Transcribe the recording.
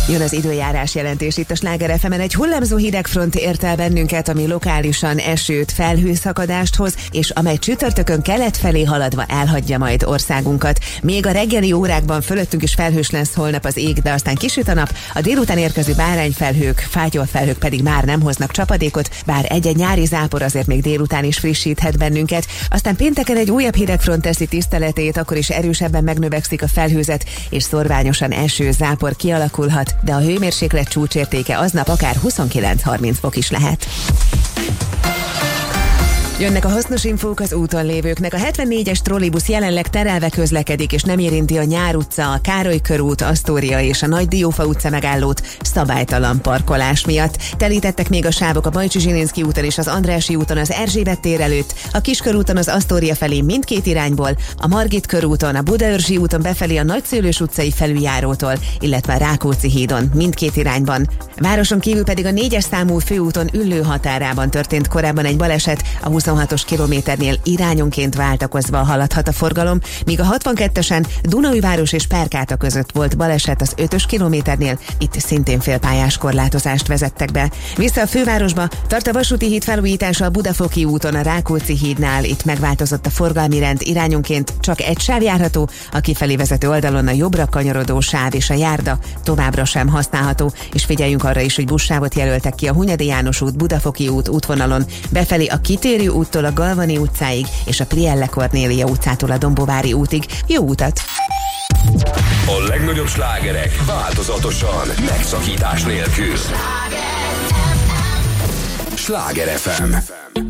Jön az időjárás jelentés itt a Sláger FM-en. Egy hullámzó hidegfront ért el bennünket, ami lokálisan esőt, felhőszakadást hoz, és amely csütörtökön kelet felé haladva elhagyja majd országunkat. Még a reggeli órákban fölöttünk is felhős lesz holnap az ég, de aztán kisüt a nap. A délután érkező bárányfelhők, fátyolfelhők pedig már nem hoznak csapadékot, bár egy-egy nyári zápor azért még délután is frissíthet bennünket. Aztán pénteken egy újabb hidegfront teszi tiszteletét, akkor is erősebben megnövekszik a felhőzet, és szorványosan eső, zápor kialakulhat, de a hőmérséklet csúcsértéke aznap akár 29-30 fok is lehet. Jönnek a hasznos infók az úton lévőknek. A 74-es trollibusz jelenleg terelve közlekedik, és nem érinti a Nyár utca, a Károly körút, Asztória és a Nagy Diófa utca megállót szabálytalan parkolás miatt. Telítettek még a sávok a Bajcsi Zsilinszky úton és az Andrássy úton az Erzsébet tér előtt, a Kiskörúton az Asztória felé mindkét irányból, a Margit körúton, a Budaörzsi úton befelé a Nagyszőlős utcai felüljárótól, illetve a Rákóczi hídon mindkét irányban. Városon kívül pedig a 4-es számú főúton Üllő határában történt korábban egy baleset, a 26-os kilométernél irányonként váltakozva haladhat a forgalom, míg a 62-esen Dunaújváros és Perkáta között volt baleset az 5-ös kilométernél, itt szintén félpályás korlátozást vezettek be. Vissza a fővárosba, tart a vasúti híd felújítása a Budafoki úton a Rákóczi hídnál, itt megváltozott a forgalmi rend, irányonként csak egy sáv járható, a kifelé vezető oldalon a jobbra kanyarodó sáv és a járda továbbra sem használható, és figyeljünk arra is, hogy buszsávot jelöltek ki a Hunyadi János út, Budafoki út útvonalon, befelé a Kitérő úttól a Galvani utcáig és a Prielle Kornélia utcától a Dombovári útig. Jó utat! A legnagyobb slágerek változatosan, megszakítás nélkül. Sláger FM.